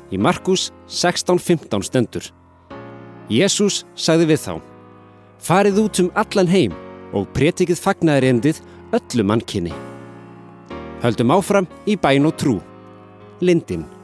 Í Markús 16:15 stendur: Jesús sagði við þá: Farið út allan heim og prédikið fagnaðarerindið öllu mannkyni. Höldum áfram í bæn og trú. Lindin.